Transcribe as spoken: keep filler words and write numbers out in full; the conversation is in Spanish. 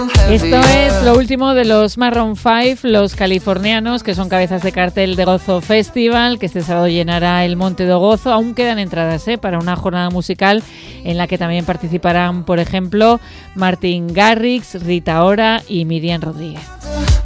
Esto es lo último de los Maroon cinco, los californianos, que son cabezas de cartel de Gozo Festival, que este sábado llenará el Monte do Gozo. Aún quedan entradas ¿eh? para una jornada musical en la que también participarán, por ejemplo, Martin Garrix, Rita Ora y Miriam Rodríguez.